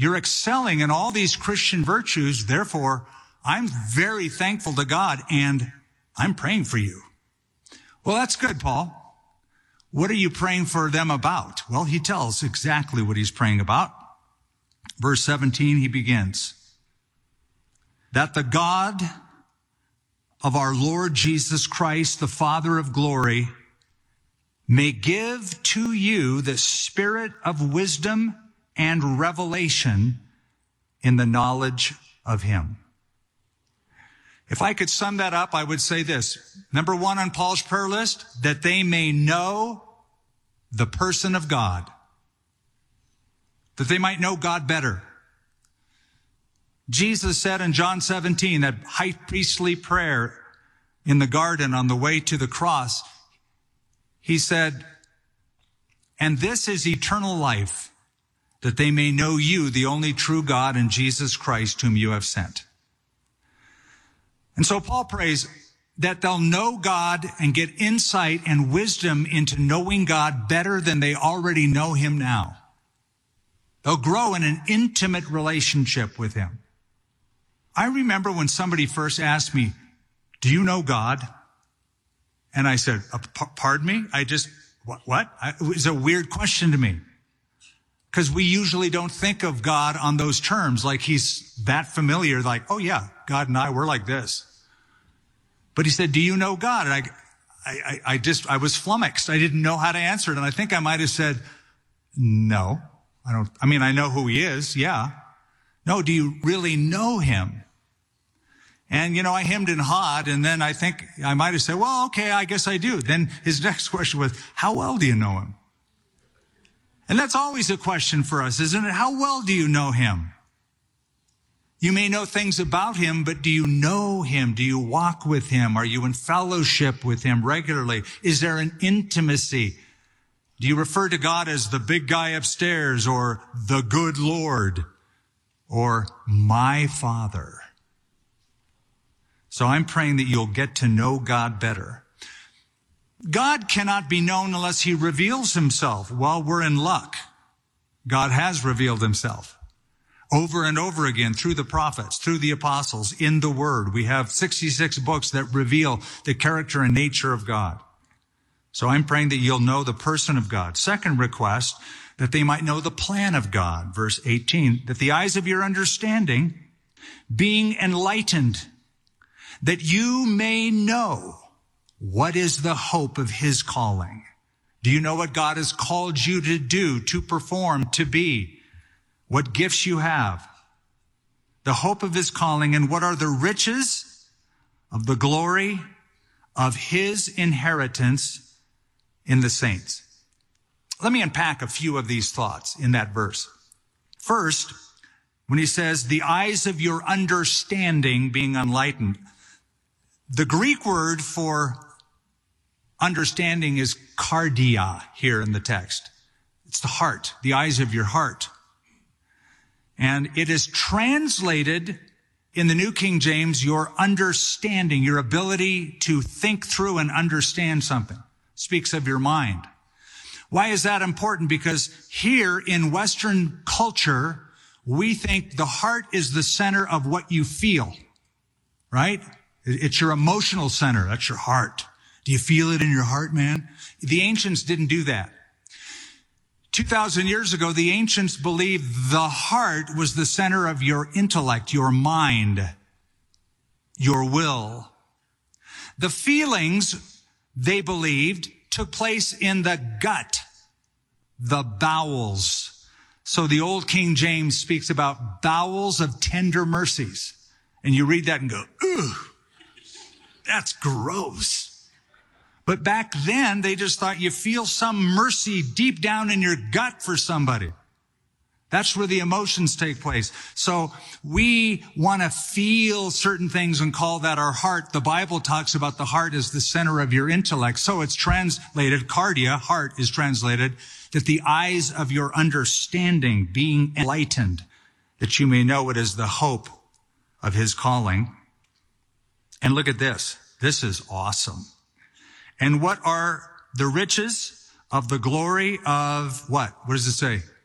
You're excelling in all these Christian virtues. Therefore, I'm very thankful to God, and I'm praying for you. Well, that's good, Paul. What are you praying for them about? Well, he tells exactly what he's praying about. Verse 17, he begins, that the God of our Lord Jesus Christ, the Father of glory, may give to you the spirit of wisdom and revelation in the knowledge of him. If I could sum that up, I would say this. Number one on Paul's prayer list, that they may know the person of God. That they might know God better. Jesus said in John 17, that high priestly prayer in the garden on the way to the cross, he said, and this is eternal life, that they may know you, the only true God, and Jesus Christ, whom you have sent. And so Paul prays that they'll know God and get insight and wisdom into knowing God better than they already know him now. They'll grow in an intimate relationship with him. I remember when somebody first asked me, do you know God? And I said, pardon me? What? It was a weird question to me. Because we usually don't think of God on those terms, like he's that familiar, like, oh yeah, God and I, we're like this. But he said, do you know God? And I was flummoxed. I didn't know how to answer it. And I think I might have said, no, I know who he is. Yeah. No, do you really know him? And, I hemmed and hawed, and then I think I might have said, well, okay, I guess I do. Then his next question was, how well do you know him? And that's always a question for us, isn't it? How well do you know him? You may know things about him, but do you know him? Do you walk with him? Are you in fellowship with him regularly? Is there an intimacy? Do you refer to God as the big guy upstairs, or the good Lord, or my Father? So I'm praying that you'll get to know God better. God cannot be known unless he reveals himself. Well, we're in luck. God has revealed himself over and over again through the prophets, through the apostles, in the Word. We have 66 books that reveal the character and nature of God. So I'm praying that you'll know the person of God. Second request, that they might know the plan of God. Verse 18, that the eyes of your understanding being enlightened, that you may know what is the hope of his calling. Do you know what God has called you to do, to perform, to be? What gifts you have? The hope of his calling, and what are the riches of the glory of his inheritance in the saints? Let me unpack a few of these thoughts in that verse. First, when he says, the eyes of your understanding being enlightened, the Greek word for understanding is cardia here in the text. It's the heart, the eyes of your heart. And it is translated in the New King James, your understanding, your ability to think through and understand something. Speaks of your mind. Why is that important? Because here in Western culture, we think the heart is the center of what you feel, right? It's your emotional center. That's your heart. Do you feel it in your heart, man? The ancients didn't do that. 2,000 years ago, the ancients believed the heart was the center of your intellect, your mind, your will. The feelings, they believed, took place in the gut, the bowels. So the old King James speaks about bowels of tender mercies. And you read that and go, ooh, that's gross. But back then, they just thought you feel some mercy deep down in your gut for somebody. That's where the emotions take place. So we want to feel certain things and call that our heart. The Bible talks about the heart as the center of your intellect. So it's translated, cardia, heart is translated, that the eyes of your understanding being enlightened, that you may know it is the hope of his calling. And look at this. This is awesome. And what are the riches of the glory of what? What does it say?